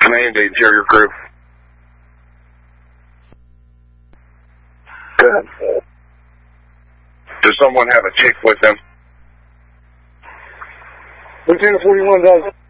Command to interior crew. Good. Does someone have a chick with them? Lieutenant 41 does.